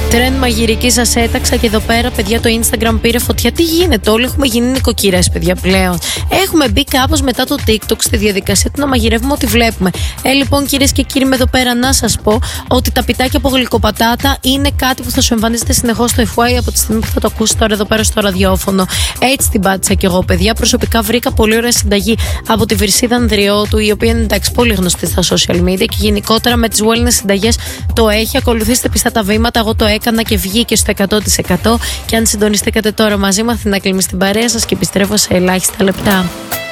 Τρεν μαγειρική σας έταξα και εδώ πέρα, παιδιά, το Instagram πήρε φωτιά. Τι γίνεται, όλοι έχουμε γίνει νοικοκυρές, παιδιά, πλέον. Έχουμε μπει κάπως μετά το TikTok στη διαδικασία του να μαγειρεύουμε ό,τι βλέπουμε. Λοιπόν, κυρίες και κύριοι, με εδώ πέρα να σας πω ότι τα πιτάκια από γλυκοπατάτα είναι κάτι που θα σου εμφανίζεται συνεχώς στο FY από τη στιγμή που θα το ακούσει τώρα εδώ πέρα στο ραδιόφωνο. Έτσι την πάτησα κι εγώ, παιδιά. Προσωπικά βρήκα πολύ ωραία συνταγή από τη Βρυσίδα Ανδριώτου, η οποία είναι εντάξει πολύ γνωστή στα social media και γενικότερα με τις wellness συνταγές το έχει. Ακολουθήστε πιστά τα βήματα. Εγώ το έκανα και βγήκε στο 100%. Και αν συντονιστήκατε τώρα μαζί μου, θα κλειμεί στην παρέα σας και επιστρέφω σε ελάχιστα λεπτά.